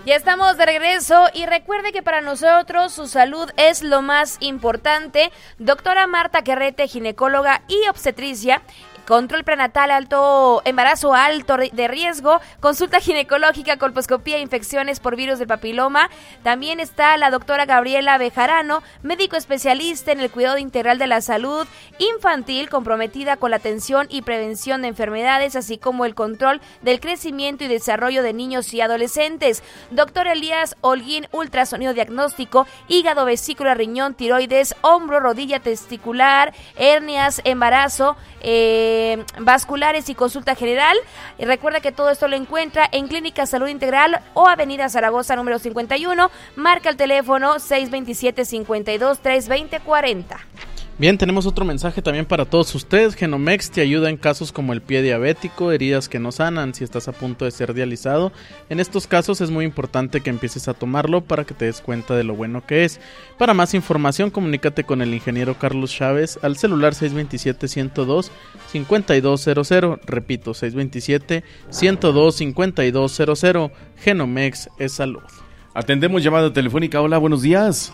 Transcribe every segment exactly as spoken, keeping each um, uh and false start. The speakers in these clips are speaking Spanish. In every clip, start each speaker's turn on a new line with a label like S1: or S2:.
S1: Ya estamos de regreso y recuerde que para nosotros su salud es lo más importante. Doctora Marta Querrete, ginecóloga y obstetricia, control prenatal, alto embarazo alto de riesgo, consulta ginecológica, colposcopía, infecciones por virus del papiloma. También está la doctora Gabriela Bejarano, médico especialista en el cuidado integral de la salud infantil, comprometida con la atención y prevención de enfermedades, así como el control del crecimiento y desarrollo de niños y adolescentes. Doctor Elías Holguín, ultrasonido diagnóstico, hígado, vesícula, riñón, tiroides, hombro, rodilla, testicular, hernias, embarazo, eh, vasculares y consulta general. Y recuerda que todo esto lo encuentra en Clínica Salud Integral o Avenida Zaragoza número cincuenta y uno. Marca el teléfono seis dos siete, cinco dos, tres dos cero cuatro cero.
S2: Bien, tenemos otro mensaje también para todos ustedes. Genomex te ayuda en casos como el pie diabético, heridas que no sanan, si estás a punto de ser dializado. En estos casos es muy importante que empieces a tomarlo para que te des cuenta de lo bueno que es. Para más información, comunícate con el ingeniero Carlos Chávez al celular seis dos siete, uno cero dos, cinco dos cero cero. Repito, seis dos siete, uno cero dos, cinco dos cero cero. Genomex es salud.
S3: Atendemos llamada telefónica. Hola, buenos días.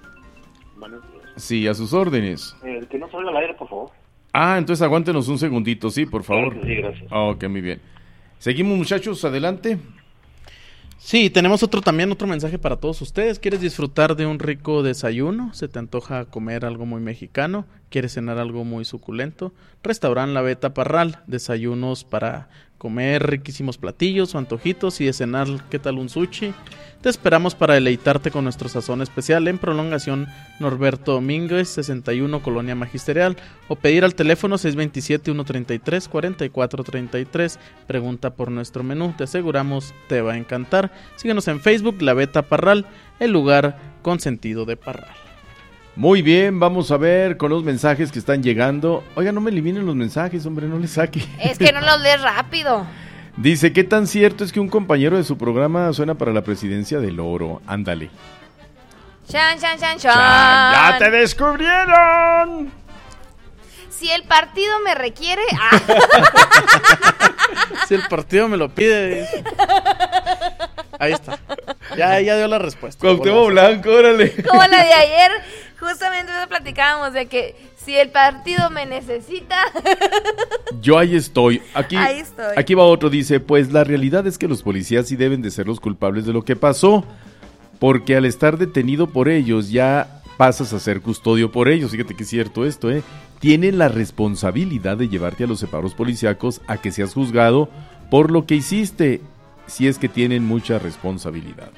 S4: Buenos días.
S3: Sí, a sus órdenes.
S4: El que no salga al aire, por favor.
S3: Ah, entonces aguántenos un segundito, sí, por favor.
S4: Claro que sí, gracias.
S3: Ah, ok, muy bien. Seguimos, muchachos, adelante.
S2: Sí, tenemos otro también, otro mensaje para todos ustedes. ¿Quieres disfrutar de un rico desayuno? ¿Se te antoja comer algo muy mexicano? ¿Quieres cenar algo muy suculento? Restaurant La Beta Parral, desayunos para comer riquísimos platillos o antojitos, y de cenar, ¿qué tal un sushi? Te esperamos para deleitarte con nuestro sazón especial en Prolongación Norberto Domínguez, sesenta y uno, Colonia Magisterial, o pedir al teléfono seis dos siete, uno tres tres, cuatro cuatro tres tres. Pregunta por nuestro menú, te aseguramos te va a encantar. Síguenos en Facebook, La Beta Parral, el lugar consentido de Parral.
S3: Muy bien, vamos a ver con los mensajes que están llegando. Oiga, no me eliminen los mensajes, hombre, no les saque.
S1: Es que no los lees rápido.
S3: Dice, ¿qué tan cierto es que un compañero de su programa suena para la presidencia del Oro? Ándale.
S1: Chan, chan, chan, chan.
S3: ¡Ya te descubrieron!
S1: Si el partido me requiere... Ah.
S2: Si el partido me lo pide... Ahí está. Ya, ya dio la respuesta.
S3: Cuauhtémoc Blanco, órale.
S1: Como la de ayer, justamente eso platicábamos de que si el partido me necesita...
S3: Yo ahí estoy. Aquí,
S1: ahí estoy.
S3: Aquí va otro, dice, pues la realidad es que los policías sí deben de ser los culpables de lo que pasó, porque al estar detenido por ellos ya pasas a ser custodio por ellos. Fíjate que es cierto esto, ¿eh? Tienen la responsabilidad de llevarte a los separos policíacos a que seas juzgado por lo que hiciste, si es que tienen mucha responsabilidad.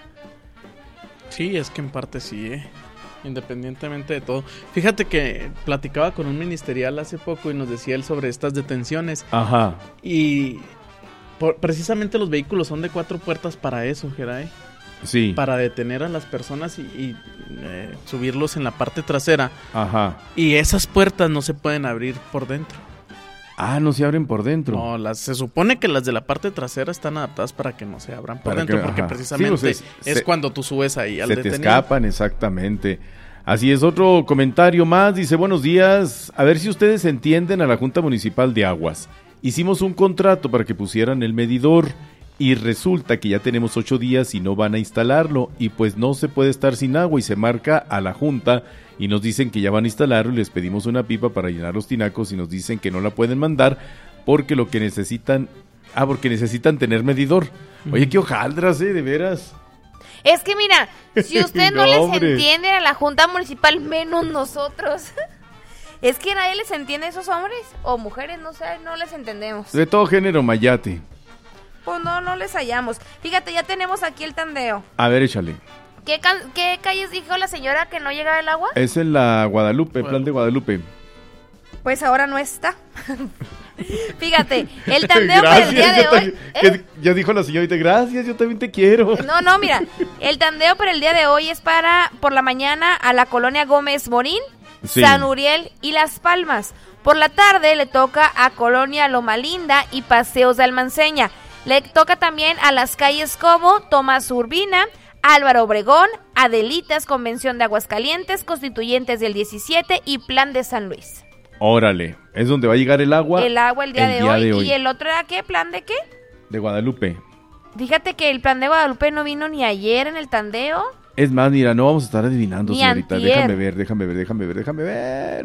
S2: Sí, es que en parte sí, ¿eh? Independientemente de todo. Fíjate que platicaba con un ministerial hace poco y nos decía él sobre estas detenciones.
S3: Ajá.
S2: Y por, precisamente los vehículos son de cuatro puertas para eso, Geray.
S3: Sí.
S2: Para detener a las personas y, y eh, subirlos en la parte trasera.
S3: Ajá.
S2: Y esas puertas no se pueden abrir por dentro.
S3: Ah, no se abren por dentro.
S2: No, las, se supone que las de la parte trasera están adaptadas para que no se abran por
S3: para
S2: dentro,
S3: que,
S2: porque
S3: ajá.
S2: precisamente
S3: sí, pues es,
S2: es
S3: se,
S2: cuando tú subes ahí al
S3: se
S2: detenido.
S3: Se te escapan, exactamente. Así es, otro comentario más, dice, buenos días, a ver si ustedes entienden a la Junta Municipal de Aguas. Hicimos un contrato para que pusieran el medidor y resulta que ya tenemos ocho días y no van a instalarlo, y pues no se puede estar sin agua, y se marca a la Junta y nos dicen que ya van a instalarlo y les pedimos una pipa para llenar los tinacos y nos dicen que no la pueden mandar porque lo que necesitan, ah, porque necesitan tener medidor. Oye, qué hojaldras, eh, de veras.
S1: Es que mira, si usted no,
S3: no
S1: les
S3: hombre.
S1: entiende a la Junta Municipal, menos nosotros. Es que nadie les entiende a esos hombres o mujeres, no sé, no les entendemos.
S3: De todo género, mayate.
S1: Pues no, no les hallamos. Fíjate, ya tenemos aquí el tandeo.
S3: A ver, échale.
S1: ¿Qué, ca- qué calles dijo la señora que no llegaba el agua?
S3: Es en la Guadalupe, plan de Guadalupe.
S1: Pues ahora no está. Fíjate, el tandeo para el día de
S3: yo
S1: hoy...
S3: también,
S1: ¿eh?
S3: Ya dijo la señorita, gracias, yo también te quiero.
S1: No, no, mira, el tandeo para el día de hoy es para, por la mañana, a la colonia Gómez Morín,
S3: Sí.
S1: San Uriel y Las Palmas. Por la tarde le toca a Colonia Loma Linda y Paseos de Almanceña. Le toca también a las calles como Tomás Urbina, Álvaro Obregón, Adelitas, Convención de Aguascalientes, Constituyentes del diecisiete y Plan de San Luis.
S3: Órale, es donde va a llegar el agua.
S1: El agua el día,
S3: el
S1: de,
S3: día
S1: hoy.
S3: de hoy.
S1: ¿Y el otro era qué? ¿Plan de qué?
S3: De Guadalupe.
S1: Fíjate que el plan de Guadalupe no vino ni ayer en el tandeo.
S3: Es más, mira, no vamos a estar adivinando,
S1: Ni
S3: señorita.
S1: antier.
S3: Déjame ver, déjame ver, déjame ver, déjame ver.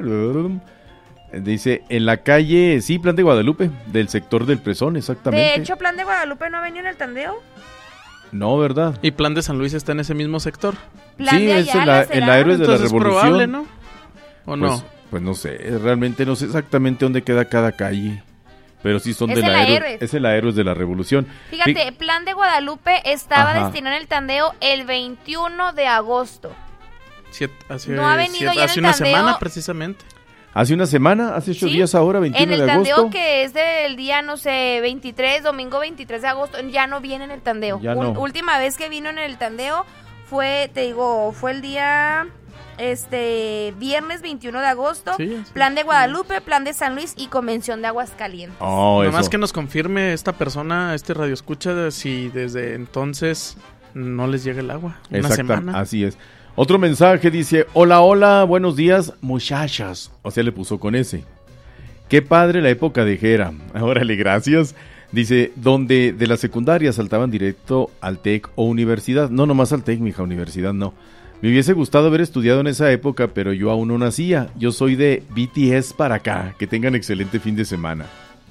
S3: Dice, en la calle, sí, plan de Guadalupe, del sector del Presón, exactamente.
S1: De hecho, plan de Guadalupe no ha venido en el tandeo.
S3: No, ¿verdad?
S2: ¿Y plan de San Luis está en ese mismo sector?
S1: Plan
S3: Sí,
S1: de
S3: es
S1: Ayala,
S3: el,
S1: ¿será?
S3: el Héroes de la
S2: Entonces es
S3: Revolución.
S2: probable, ¿no? ¿O
S3: Pues,
S2: no?
S3: pues no sé, realmente no sé exactamente dónde queda cada calle. Pero sí son
S1: Es
S3: de
S1: el
S3: la Héroes.
S1: Héroes.
S3: Es el Héroes de la Revolución.
S1: Fíjate,
S3: Fí-
S1: plan de Guadalupe estaba
S3: Ajá.
S1: destinado en el tandeo el veintiuno de agosto.
S2: Siete- hace
S1: No ha venido
S2: siete-
S1: ya en
S2: hace
S1: el
S2: una
S1: tandeo.
S2: semana, precisamente.
S3: Hace una semana, hace ocho
S1: Sí,
S3: días ahora,
S1: En
S3: veintiuno
S1: el
S3: de
S1: tandeo
S3: agosto.
S1: que es del día, no sé, veintitrés, domingo veintitrés de agosto, ya no viene en el tandeo.
S3: Ya
S1: Un-
S3: no.
S1: última vez que vino en el tandeo fue, te digo, fue el día, este, viernes veintiuno de agosto.
S2: Sí, sí.
S1: Plan de Guadalupe, plan de San Luis y convención de Aguascalientes.
S3: Oh,
S2: Nomás
S3: eso.
S2: que nos confirme esta persona, este radio escucha, de si desde entonces no les llega el agua. Una
S3: Exacta,
S2: semana.
S3: así es. Otro mensaje dice, hola, hola, buenos días, muchachas. O sea, le puso con ese. Qué padre la época de Jera. Órale, gracias. Dice, donde de la secundaria saltaban directo al TEC o universidad. No, nomás al TEC, mija, universidad no. Me hubiese gustado haber estudiado en esa época, pero yo aún no nacía. Yo soy de B T S para acá. Que tengan excelente fin de semana.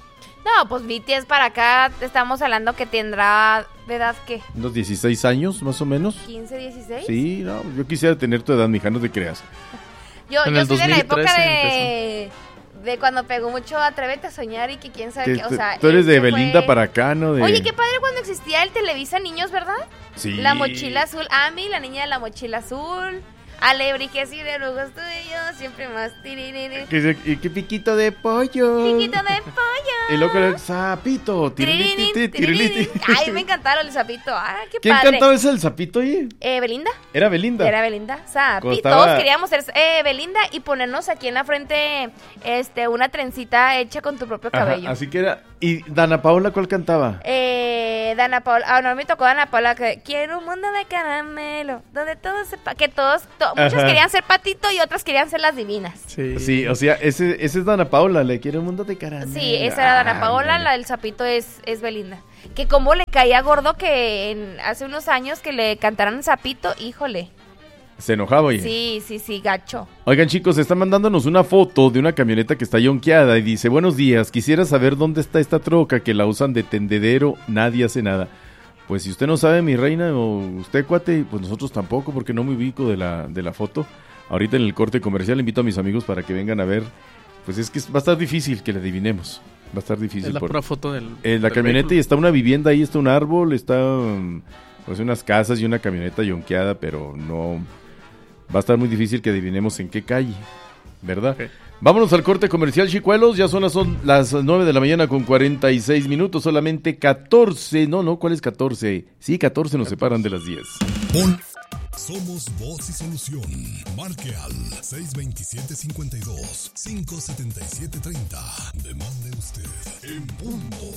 S1: No, pues B T S para acá estamos hablando que tendrá de edad, ¿qué?
S3: ¿Unos dieciséis años, más o menos?
S1: ¿quince, dieciséis?
S3: Sí, no, yo quisiera tener tu edad, mija, no te creas.
S1: Yo,
S2: En
S1: yo
S2: el
S1: soy de la
S2: dos mil
S1: época
S2: trece
S1: de, de cuando pegó mucho Atrévete a soñar y que quién sabe
S3: Que
S1: qué, o
S3: tú-
S1: sea...
S3: tú eres
S1: él
S3: de
S1: se
S3: Belinda
S1: fue-
S3: para acá, ¿no? De...
S1: Oye, qué padre cuando existía el Televisa Niños, ¿verdad?
S3: Sí.
S1: La mochila azul, Ami, la niña de la mochila azul, Alebrijes y de lujos tuyos, siempre más tiririri.
S3: Que se- y qué piquito de pollo.
S1: Piquito de pollo.
S3: Y luego el sapito.
S1: Tiririri,
S3: tiriliti,
S1: tiririri.
S3: tiriliti.
S1: Ay, me encantaron el sapito. Ay, qué
S3: ¿Quién
S1: padre.
S3: cantaba ese del sapito, oye?
S1: Eh, Belinda.
S3: Era Belinda.
S1: Era Belinda. Sapito.
S3: Costaba-
S1: Todos queríamos ser eh, Belinda y ponernos aquí en la frente este una trencita hecha con tu propio
S3: Ajá,
S1: cabello.
S3: así que era. ¿Y Dana Paola cuál cantaba?
S1: Eh, Dana Paola, ah, no, me tocó Dana Paola que quiero un mundo de caramelo, donde todos sepa, que todos, to- muchos
S3: Ajá.
S1: querían ser Patito y otras querían ser las divinas.
S2: Sí.
S3: Sí, o sea, ese, ese es Dana Paola, le quiero un mundo de caramelo.
S1: Sí, esa era Dana
S3: Ah,
S1: Paola,
S3: ándale.
S1: la del sapito es, es Belinda. Que como le caía gordo que en- hace unos años que le cantaran sapito, híjole.
S3: Se enojaba, oye.
S1: Sí, sí, sí, gacho.
S3: Oigan, chicos, están mandándonos una foto de una camioneta que está yonqueada y dice, buenos días, quisiera saber dónde está esta troca que la usan de tendedero, nadie hace nada. Pues si usted no sabe, mi reina, o usted, cuate, pues nosotros tampoco, porque no me ubico de la, de la foto. Ahorita en el corte comercial invito a mis amigos para que vengan a ver. Pues es que va a estar difícil que la adivinemos. Va a estar difícil.
S2: Es la
S3: por-
S2: pura foto del.
S3: Eh, la
S2: del
S3: camioneta y
S2: vehículo.
S3: está una vivienda ahí, está un árbol, está mm, pues unas casas y una camioneta yonqueada, pero no va a estar muy difícil que adivinemos en qué calle, ¿verdad?
S2: Ok.
S3: Vámonos al corte comercial, chicuelos, ya son las, son las nueve de la mañana con cuarenta y seis minutos, solamente catorce, no, no, ¿cuál es catorce? Sí, catorce nos separan de las diez.
S5: Pon- Somos voz y solución. Marque al seis dos siete, cinco dos, cinco siete siete, tres cero. Demande usted en punto.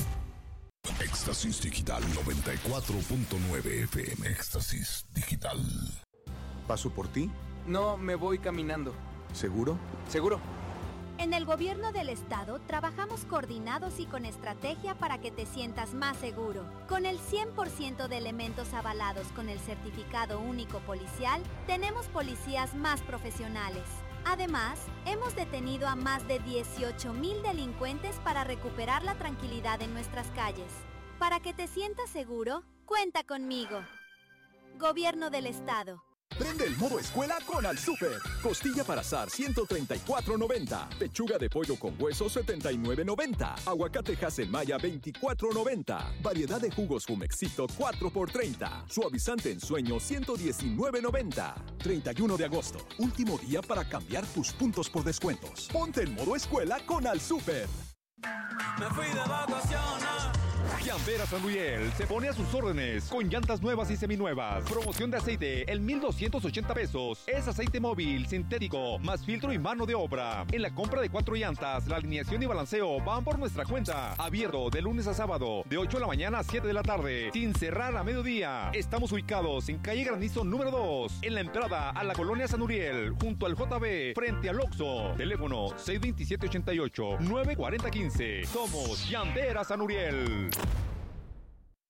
S5: Éxtasis Digital noventa y cuatro punto nueve F M. Éxtasis Digital.
S6: ¿Paso por ti?
S7: No, me voy caminando.
S6: ¿Seguro?
S7: ¿Seguro?
S8: En el gobierno del estado trabajamos coordinados y con estrategia para que te sientas más seguro. Con el cien por ciento de elementos avalados con el certificado único policial, tenemos policías más profesionales. Además, hemos detenido a más de dieciocho mil delincuentes para recuperar la tranquilidad en nuestras calles. Para que te sientas seguro, cuenta conmigo. Gobierno del estado.
S9: Prende el modo escuela con Al Super. Costilla para asar ciento treinta y cuatro noventa. Pechuga de pollo con hueso setenta y nueve noventa. Aguacate Haselmaya veinticuatro noventa. Variedad de jugos Jumexito cuatro por treinta. Suavizante en sueño ciento diecinueve noventa. treinta y uno de agosto. Último día para cambiar tus puntos por descuentos. Ponte en modo escuela con Al Super.
S7: Me fui de vacaciones.
S10: Llantera San Miguel se pone a sus órdenes con llantas nuevas y seminuevas. Promoción de aceite en mil doscientos ochenta pesos. Es aceite móvil, sintético, más filtro y mano de obra. En la compra de cuatro llantas, la alineación y balanceo van por nuestra cuenta. Abierto de lunes a sábado, de ocho de la mañana a siete de la tarde, sin cerrar a mediodía. Estamos ubicados en calle Granizo número dos, en la entrada a la colonia San Uriel, junto al J B, frente al Oxxo. Teléfono seis dos siete, ochenta y ocho, nueve cuarenta, quince. Somos Llantera San Uriel.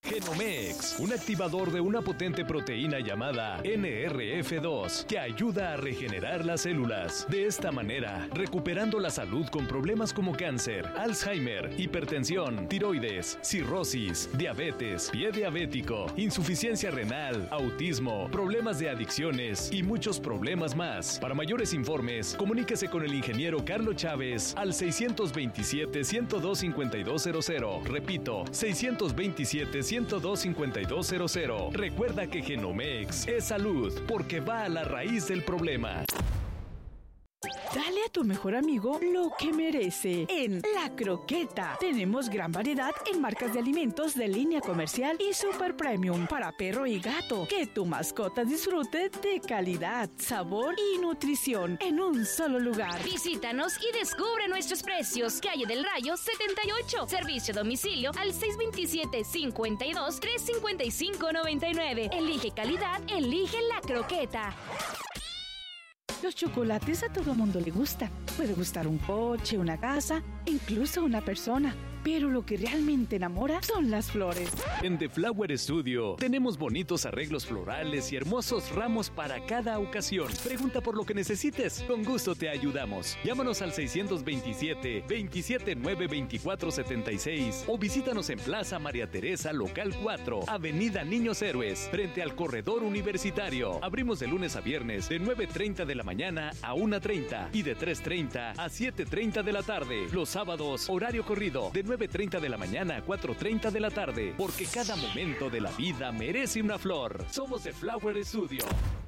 S11: Genomex, un activador de una potente proteína llamada N R F dos que ayuda a regenerar las células. De esta manera, recuperando la salud con problemas como cáncer, Alzheimer, hipertensión, tiroides, cirrosis, diabetes, pie diabético, insuficiencia renal, autismo, problemas de adicciones y muchos problemas más. Para mayores informes, comuníquese con el ingeniero Carlos Chávez al seiscientos veintisiete, ciento dos, cincuenta y dos cero cero. Repito, seiscientos veintisiete, ciento dos, cincuenta y dos cero cero. Recuerda que Genomex es salud porque va a la raíz del problema.
S12: Dale a tu mejor amigo lo que merece. En La Croqueta tenemos gran variedad en marcas de alimentos de línea comercial y super premium para perro y gato. Que tu mascota disfrute de calidad, sabor y nutrición en un solo lugar.
S13: Visítanos y descubre nuestros precios. Calle del Rayo setenta y ocho. Servicio a domicilio al seis veintisiete, cincuenta y dos, tres cincuenta y cinco, noventa y nueve. Elige calidad, elige La Croqueta.
S12: Los chocolates a todo mundo le gustan. Puede gustar un coche, una casa, incluso una persona. Pero lo que realmente enamora son las flores.
S11: En The Flower Studio tenemos bonitos arreglos florales y hermosos ramos para cada ocasión. Pregunta por lo que necesites. Con gusto te ayudamos. Llámanos al seiscientos veintisiete, veintisiete nueve, veinticuatro setenta y seis o visítanos en Plaza María Teresa, local cuatro, Avenida Niños Héroes, frente al Corredor Universitario. Abrimos de lunes a viernes de nueve treinta de la mañana a una treinta y de tres treinta a siete treinta de la tarde. Los sábados, horario corrido, de nueve treinta de la mañana a cuatro treinta de la tarde, porque cada momento de la vida merece una flor. Somos The Flower Studio.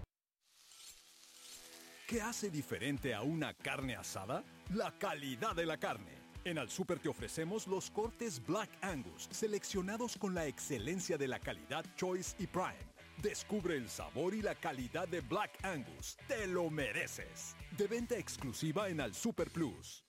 S9: ¿Qué hace diferente a una carne asada? La calidad de la carne. En Al Súper te ofrecemos los cortes Black Angus, seleccionados con la excelencia de la calidad Choice y Prime. Descubre el sabor y la calidad de Black Angus. ¡Te lo mereces! De venta exclusiva en Al Súper Plus.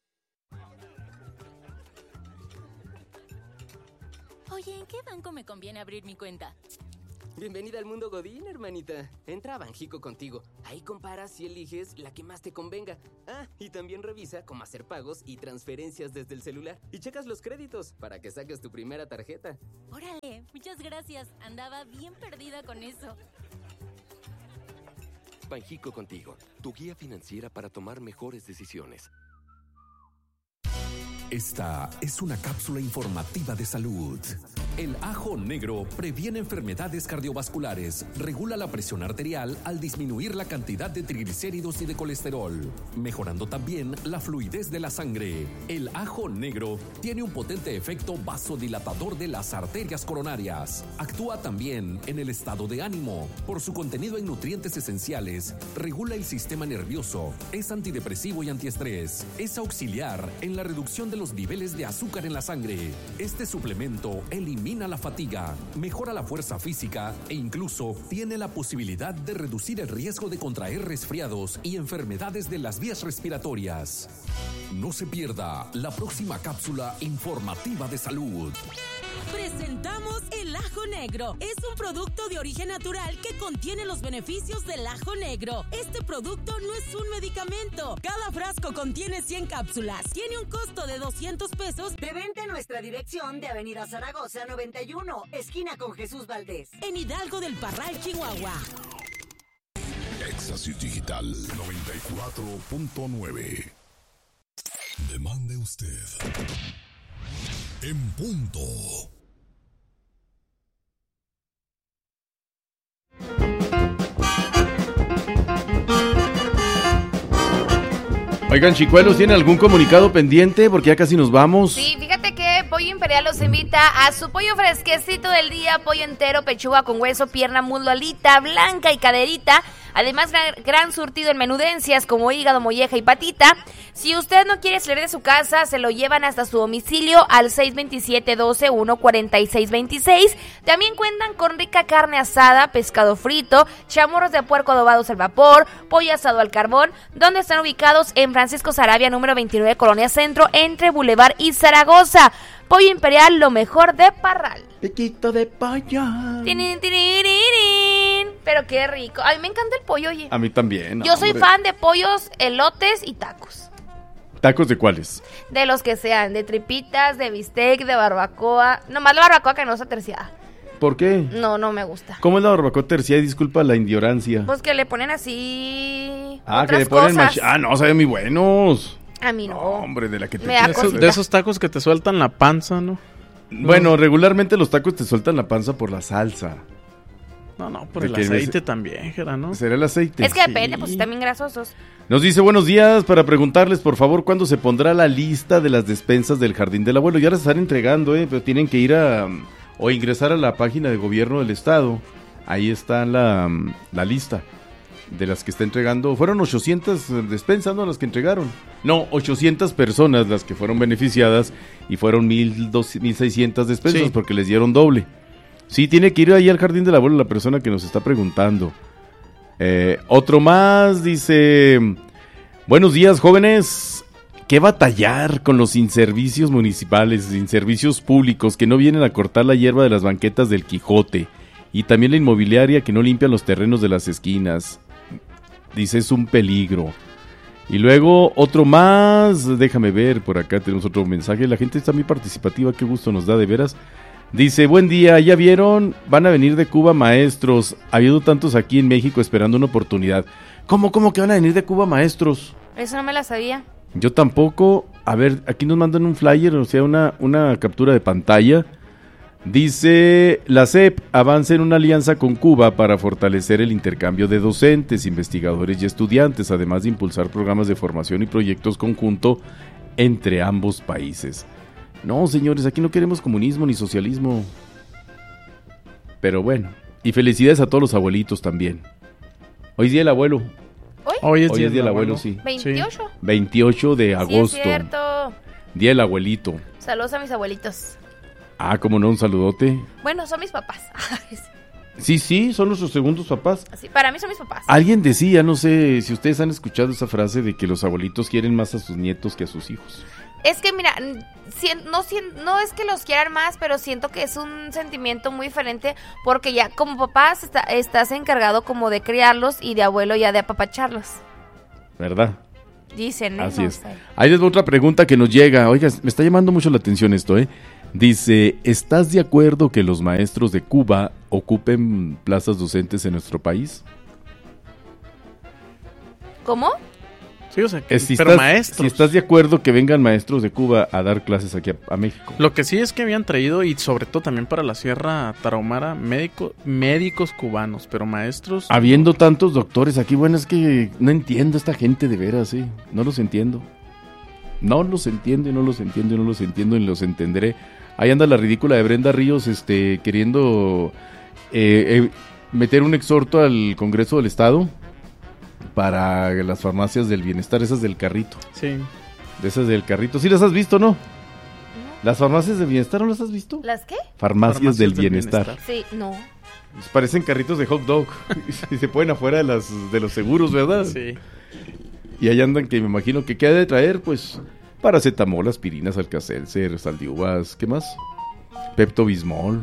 S14: Oye, ¿en qué banco me conviene abrir mi cuenta?
S15: Bienvenida al mundo Godín, hermanita. Entra a Banjico Contigo. Ahí comparas y eliges la que más te convenga. Ah, y también revisa cómo hacer pagos y transferencias desde el celular. Y checas los créditos para que saques tu primera tarjeta.
S14: Órale, muchas gracias. Andaba bien perdida con eso.
S16: Banjico Contigo, tu guía financiera para tomar mejores decisiones.
S17: Esta es una cápsula informativa de salud. El ajo negro previene enfermedades cardiovasculares, regula la presión arterial al disminuir la cantidad de triglicéridos y de colesterol, mejorando también la fluidez de la sangre. El ajo negro tiene un potente efecto vasodilatador de las arterias coronarias. Actúa también en el estado de ánimo. Por su contenido en nutrientes esenciales, regula el sistema nervioso, es antidepresivo y antiestrés, es auxiliar en la reducción de los niveles de azúcar en la sangre. Este suplemento elimina la fatiga, mejora la fuerza física e incluso tiene la posibilidad de reducir el riesgo de contraer resfriados y enfermedades de las vías respiratorias. No se pierda la próxima cápsula informativa de salud.
S18: Presentamos el ajo negro. Es un producto de origen natural que contiene los beneficios del ajo negro. Este producto no es un medicamento. Cada frasco contiene cien cápsulas. Tiene un costo de doscientos pesos.
S19: De venta en nuestra dirección de Avenida Zaragoza noventa y uno, esquina con Jesús Valdés.
S18: En Hidalgo del Parral, Chihuahua.
S5: Éxtasis Digital noventa y cuatro punto nueve. Demande usted. En punto.
S3: Oigan, chicuelos, ¿tienen algún comunicado pendiente? Porque ya casi nos vamos.
S1: Sí, fíjate que Pollo Imperial los invita a su pollo fresquecito del día, pollo entero, pechuga con hueso, pierna, muslo, alita, blanca y caderita. Además, gran, gran surtido en menudencias como hígado, molleja y patita. Si usted no quiere salir de su casa, se lo llevan hasta su domicilio al seis veintisiete, doce, uno, cuarenta y seis veintiséis. También cuentan con rica carne asada, pescado frito, chamorros de puerco adobados al vapor, pollo asado al carbón, donde están ubicados en Francisco Sarabia, número veintinueve, Colonia Centro, entre Boulevard y Zaragoza. Pollo Imperial, lo mejor de Parral.
S3: Piquito de pollo.
S1: Tinin, tinin, pero qué rico. A mí me encanta el pollo, oye.
S3: A mí también.
S1: Yo soy fan de pollos, elotes y tacos.
S3: ¿Tacos de cuáles?
S1: De los que sean, de tripitas, de bistec, de barbacoa. Nomás la barbacoa que no está terciada.
S3: ¿Por qué?
S1: No, no me gusta.
S3: ¿Cómo es la barbacoa terciaria? Disculpa la ignorancia.
S1: Pues que le ponen así.
S3: Ah,
S1: otras
S3: que le ponen
S1: cosas.
S3: mach- Ah, no, saben muy buenos.
S1: A mí no.
S3: Hombre, de la que te
S1: Me da
S2: De esos,
S1: cosita.
S2: de esos tacos que te sueltan la panza, ¿no?
S3: Bueno, regularmente los tacos te sueltan la panza por la salsa.
S2: No, no, por
S3: De
S2: el
S3: que
S2: aceite
S3: ves-
S2: también, Jera, ¿no?
S3: ¿Será el aceite?
S1: Es que depende, pues están bien grasosos.
S3: Nos dice buenos días para preguntarles por favor cuándo se pondrá la lista de las despensas del Jardín del Abuelo. Ya las están entregando, eh, pero tienen que ir a um, o ingresar a la página de gobierno del estado. Ahí está la, um, la lista de las que está entregando. Fueron ochocientas despensas, ¿no? Las que entregaron. No, ochocientas personas las que fueron beneficiadas y fueron mil seiscientas despensas
S2: Sí.
S3: porque les dieron doble. Sí, tiene que ir ahí al Jardín del Abuelo la persona que nos está preguntando. Eh, otro más dice, buenos días jóvenes, ¿qué batallar con los inservicios municipales, inservicios públicos que no vienen a cortar la hierba de las banquetas del Quijote? Y también la inmobiliaria que no limpian los terrenos de las esquinas. Dice, es un peligro. Y luego otro más, déjame ver, por acá tenemos otro mensaje, la gente está muy participativa, qué gusto nos da de veras. Dice, buen día, ¿ya vieron? Van a venir de Cuba maestros, habiendo tantos aquí en México esperando una oportunidad. ¿Cómo, cómo que van a venir de Cuba maestros?
S1: Eso no me la sabía.
S3: Yo tampoco, a ver, aquí nos mandan un flyer, o sea, una, una captura de pantalla. Dice, la S E P avanza en una alianza con Cuba para fortalecer el intercambio de docentes, investigadores y estudiantes, además de impulsar programas de formación y proyectos conjunto entre ambos países. No, señores, aquí no queremos comunismo ni socialismo. Pero bueno, y felicidades a todos los abuelitos también. Hoy es día del abuelo.
S1: ¿Hoy?
S2: Hoy es
S3: Hoy
S2: día
S3: es día del
S2: del
S3: abuelo,
S2: abuelo.
S3: sí.
S1: ¿veintiocho?
S3: veintiocho de
S1: Sí, es
S3: agosto.
S1: cierto.
S3: Día del abuelito.
S1: Saludos a mis abuelitos.
S3: Ah, cómo no, un saludote.
S1: Bueno, son mis papás.
S3: Sí, sí, son nuestros segundos papás.
S1: Sí, para mí son mis papás.
S3: Alguien decía, no sé si ustedes han escuchado esa frase de que los abuelitos quieren más a sus nietos que a sus hijos.
S1: Es que mira, n- sien- no, sien- no es que los quieran más, pero siento que es un sentimiento muy diferente porque ya como papás está- estás encargado como de criarlos y de abuelo ya de apapacharlos.
S3: ¿Verdad?
S1: Dicen, ¿eh?
S3: Así
S1: No
S3: es.
S1: sé.
S3: Ahí les va otra pregunta que nos llega. Oiga, me está llamando mucho la atención esto, ¿eh? Dice, ¿estás de acuerdo que los maestros de Cuba ocupen plazas docentes en nuestro país?
S1: ¿Cómo?
S2: Sí, o sea, que-
S3: Eh, si,
S2: pero
S3: estás,
S2: maestros.
S3: si estás de acuerdo que vengan maestros de Cuba a dar clases aquí a, a México.
S2: Lo que sí es que habían traído, y sobre todo también para la Sierra Tarahumara, médico, médicos cubanos, pero maestros...
S3: Habiendo tantos doctores aquí, bueno, es que no entiendo a esta gente de veras, sí. No los entiendo. No los entiendo y no los entiendo y no los entiendo y los entenderé. Ahí anda la ridícula de Brenda Ríos, este, queriendo eh, eh, meter un exhorto al Congreso del Estado para las farmacias del bienestar, esas del carrito.
S2: Sí.
S3: De esas del carrito. ¿Sí las has visto, no? ¿Las farmacias del bienestar no las has visto?
S1: ¿Las qué?
S3: Farmacias,
S2: Farmacias
S3: del,
S2: del
S3: bienestar.
S2: bienestar.
S1: Sí, no.
S3: Parecen carritos de hot dog y se ponen afuera de, las, de los seguros, ¿verdad?
S2: Sí.
S3: Y ahí andan que me imagino que queda de traer, pues, paracetamol, aspirinas, Alka-Seltzer, sal-de-uvas, ¿qué más? Pepto-Bismol.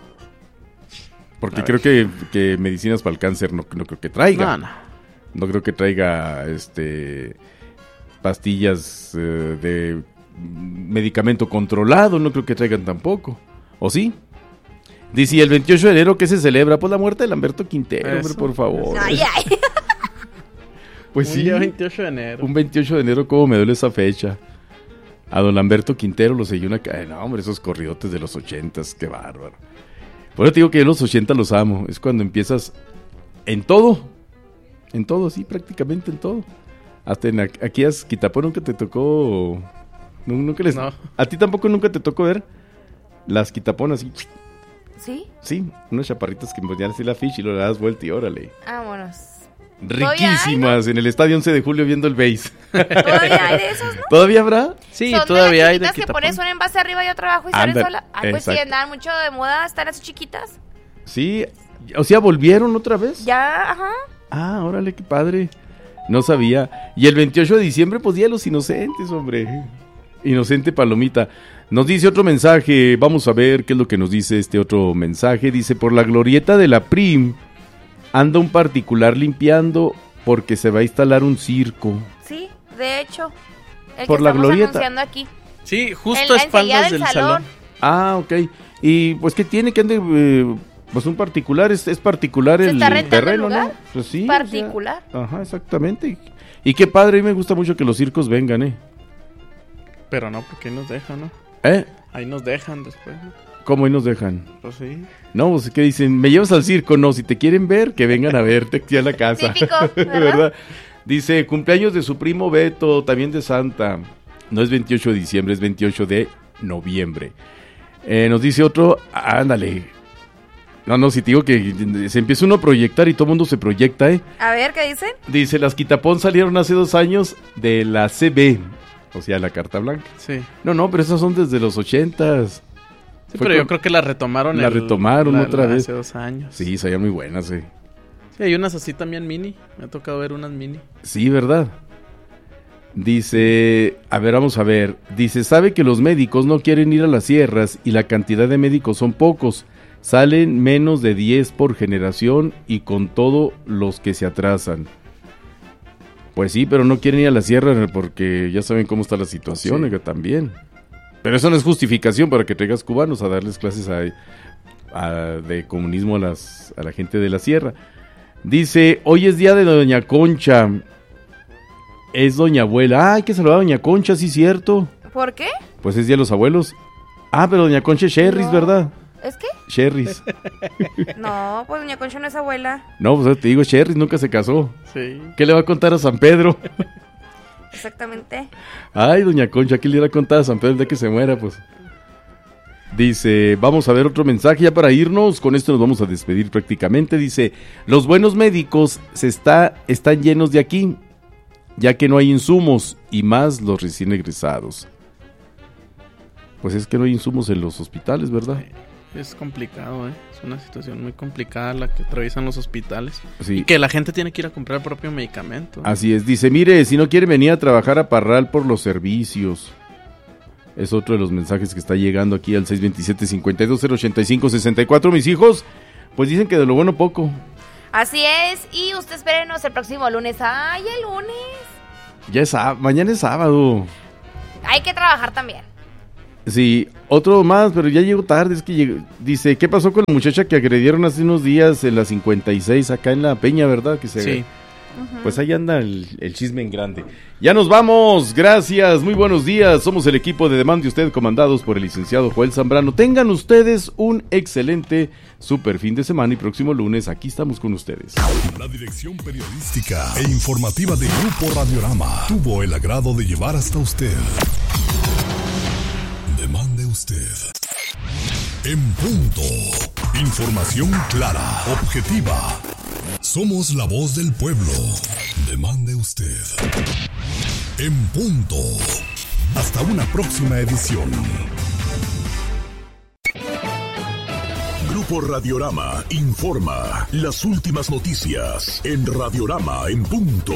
S3: Porque
S2: A
S3: creo que, que medicinas para el cáncer no, no creo que traiga.
S2: No, no.
S3: No creo que traiga este pastillas eh, de medicamento controlado, no creo que traigan tampoco. ¿O sí? Dice, ¿y el veintiocho de enero qué se celebra? Pues la muerte de Lamberto Quintero,
S2: Eso.
S3: hombre, por favor.
S1: Ay, ay.
S3: Pues
S2: Un
S3: sí.
S2: día veintiocho de enero.
S3: Un veintiocho de enero, cómo me duele esa fecha. A don Lamberto Quintero lo seguí una... ca- No, hombre, esos corridotes de los ochentas, qué bárbaro. Por eso te digo que yo los ochenta los amo. Es cuando empiezas en todo. En todo, sí, prácticamente en todo. Hasta en aqu- aquí a Quitapó nunca te tocó... nu- Nunca les...
S2: No.
S3: A ti tampoco nunca te tocó ver las quitaponas así.
S1: ¿Sí?
S3: Sí, unas chaparritas que ponían así la ficha y lo le das vuelta y órale.
S1: Vámonos.
S3: Riquísimas en el estadio once de julio viendo el base.
S1: ¿Todavía hay de esos, no?
S3: ¿Todavía habrá?
S2: Sí,
S1: Son
S2: todavía
S1: de
S2: hay
S1: las
S2: de
S1: chiquitas que pones
S2: quitapón.
S1: un envase arriba y otro abajo y salen
S3: Anda,
S1: sola. Ay, pues sí,
S3: exacto.
S1: andaban mucho de moda estar así chiquitas.
S3: Sí, o sea, ¿volvieron otra vez?
S1: Ya, ajá.
S3: Ah, órale, qué padre. No sabía. Y el veintiocho de diciembre, pues Día de los Inocentes, hombre. Inocente Palomita. Nos dice otro mensaje, vamos a ver qué es lo que nos dice este otro mensaje. Dice, por la glorieta de la P R I M anda un particular limpiando porque se va a instalar un circo.
S1: Sí, de hecho. El
S3: Por
S1: que
S3: la
S1: estamos
S3: glorieta.
S1: anunciando aquí.
S2: Sí, justo
S1: En la
S2: a espaldas
S1: enseguida
S2: del
S1: del
S2: salón.
S1: salón.
S3: Ah, ok. Y pues que tiene que ande, eh, pues un particular, es, es particular
S1: ¿Se
S3: el
S1: está rentando
S3: terreno,
S1: el lugar?
S3: ¿no? Pues sí.
S1: Particular.
S3: O sea, ajá, exactamente. Y, y qué padre, a mí me gusta mucho que los circos vengan, ¿eh?
S2: Pero no, porque ahí nos dejan, ¿no?
S3: ¿Eh?
S2: Ahí nos dejan después, ¿no?
S3: ¿Cómo ahí nos dejan?
S2: Pues sí.
S3: No, pues que dicen, me llevas al circo, no, si te quieren ver, que vengan a verte aquí a la casa.
S1: Típico, ¿verdad?
S3: ¿Verdad? Dice, cumpleaños de su primo Beto, también de Santa. No es veintiocho de diciembre, es veintiocho de noviembre. Eh, nos dice otro, ándale. No, no, si te digo que se empieza uno a proyectar y todo el mundo se proyecta, ¿eh?
S1: A ver, ¿qué dicen?
S3: Dice, las Quitapón salieron hace dos años de la C B, o sea, la Carta Blanca.
S2: Sí.
S3: No, no, pero esas son desde los ochentas.
S2: Sí, pero yo creo que la retomaron.
S3: La
S2: el,
S3: retomaron
S2: la,
S3: otra
S2: la
S3: vez.
S2: Hace dos años.
S3: Sí, salían muy buenas, sí.
S2: Sí, hay unas así también mini. Me ha tocado ver unas mini.
S3: Sí, ¿verdad? Dice, a ver, vamos a ver. Dice, sabe que los médicos no quieren ir a las sierras y la cantidad de médicos son pocos. Salen menos de diez por generación y con todo los que se atrasan. Pues sí, pero no quieren ir a la sierra porque ya saben cómo está la situación,
S2: Sí.
S3: oiga, también. Pero eso no es justificación para que traigas cubanos a darles clases a, a- de comunismo a, las, a la gente de la sierra. Dice, hoy es día de Doña Concha. Es Doña Abuela. Ah, hay que saludar a Doña Concha, sí, cierto.
S1: ¿Por qué?
S3: Pues es día de los abuelos. Ah, pero Doña Concha es Sherry's,
S1: No.
S3: ¿verdad?
S1: ¿Es qué?
S3: Sherry's.
S1: No, pues doña Concha no es abuela.
S3: No, pues te digo, Sherry's nunca se casó.
S2: Sí.
S3: ¿Qué le va a contar a San Pedro?
S1: Exactamente.
S3: Ay, Doña Concha, ¿qué le va a contar a San Pedro el día que se muera? Pues dice, vamos a ver otro mensaje ya para irnos. Con esto nos vamos a despedir prácticamente. Dice, los buenos médicos se está, están llenos de aquí, ya que no hay insumos y más los recién egresados. Pues es que no hay insumos en los hospitales, ¿verdad?
S2: Es complicado, ¿eh? Es una situación muy complicada la que atraviesan los hospitales.
S3: Sí.
S2: Y que la gente tiene que ir a comprar el propio medicamento.
S3: Así es, dice, mire, si no quiere venir a trabajar a Parral por los servicios. Es otro de los mensajes que está llegando aquí al seis veintisiete, cincuenta y dos, cero ochenta y cinco, sesenta y cuatro. Mis hijos, pues dicen que de lo bueno poco.
S1: Así es, y usted espérenos el próximo lunes. ¡Ay, el lunes!
S3: Ya es sá- mañana es sábado.
S1: Hay que trabajar también.
S3: Sí, otro más, pero ya llegó tarde. Es que llegó- dice, ¿qué pasó con la muchacha que agredieron hace unos días en la cincuenta y seis acá en la Peña, verdad? Que se
S2: Sí.
S3: Pues ahí anda el, el chisme en grande. Ya nos vamos, gracias, muy buenos días. Somos el equipo de Demande Usted, comandados por el licenciado Joel Zambrano. Tengan ustedes un excelente super fin de semana y próximo lunes aquí estamos con ustedes.
S5: La dirección periodística e informativa de Grupo Radiorama tuvo el agrado de llevar hasta usted. Demande usted. En punto. Información clara, objetiva. Somos la voz del pueblo. Demande usted. En punto. Hasta una próxima edición. Grupo Radiorama informa las últimas noticias en Radiorama en punto.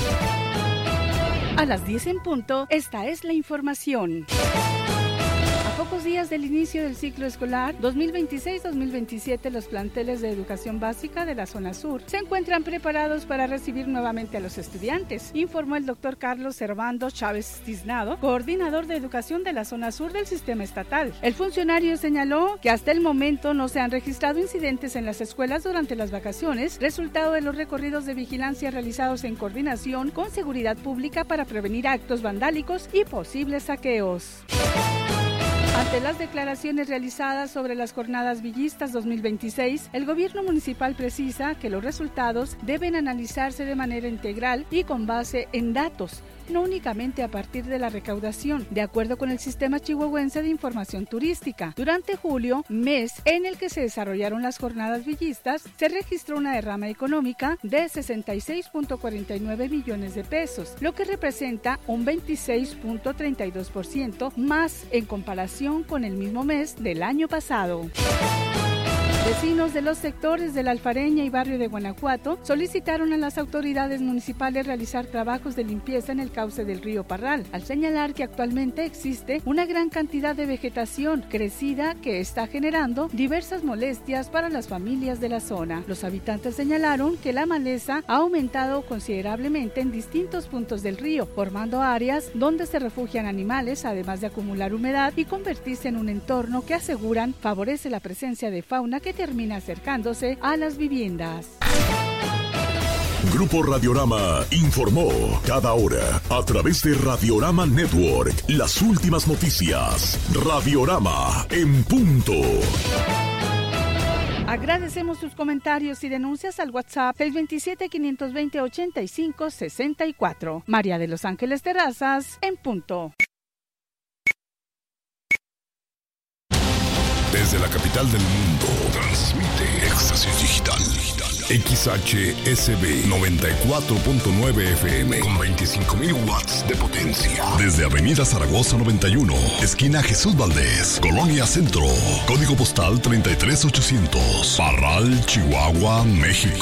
S12: A las diez en punto, esta es la información. A pocos días del inicio del ciclo escolar dos mil veintiséis dos mil veintisiete, los planteles de educación básica de la zona sur se encuentran preparados para recibir nuevamente a los estudiantes, informó el doctor Carlos Servando Chávez Tiznado, coordinador de educación de la zona sur del sistema estatal. El funcionario señaló que hasta el momento no se han registrado incidentes en las escuelas durante las vacaciones, resultado de los recorridos de vigilancia realizados en coordinación con seguridad pública para prevenir actos vandálicos y posibles saqueos. Ante las declaraciones realizadas sobre las jornadas villistas dos mil veintiséis, el gobierno municipal precisa que los resultados deben analizarse de manera integral y con base en datos, no únicamente a partir de la recaudación, de acuerdo con el Sistema Chihuahuense de Información Turística. Durante julio, mes en el que se desarrollaron las jornadas villistas, se registró una derrama económica de sesenta y seis punto cuarenta y nueve millones de pesos, lo que representa un veintiséis punto treinta y dos por ciento más en comparación con el mismo mes del año pasado.
S20: Vecinos de los sectores de La Alfareña y Barrio de Guanajuato solicitaron a las autoridades municipales realizar trabajos de limpieza en el cauce del río Parral, al señalar que actualmente existe una gran cantidad de vegetación crecida que está generando diversas molestias para las familias de la zona. Los habitantes señalaron que la maleza ha aumentado considerablemente en distintos puntos del río, formando áreas donde se refugian animales, además de acumular humedad y convertirse en un entorno que aseguran favorece la presencia de fauna que termina acercándose a las viviendas.
S5: Grupo Radiorama informó cada hora a través de Radiorama Network las últimas noticias. Radiorama en punto.
S20: Agradecemos sus comentarios y denuncias al WhatsApp seis dos siete, cinco dos cero, ocho cinco seis cuatro. María de Los Ángeles Terrazas en punto.
S5: Desde la capital del mundo, transmite Éxtasis Digital. X H S B noventa y cuatro punto nueve F M con veinticinco mil watts de potencia. Desde Avenida Zaragoza noventa y uno, esquina Jesús Valdés, Colonia Centro. Código postal treinta y tres ochocientos. Parral, Chihuahua, México.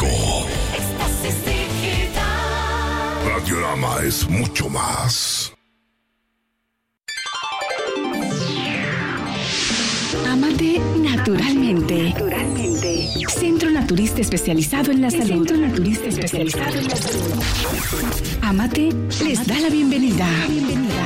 S5: Radiorama es mucho más.
S12: Amate naturalmente. Naturalmente. Centro Naturista especializado en la salud. Centro Naturista especializado en la salud. Amate les da la bienvenida. Bienvenida.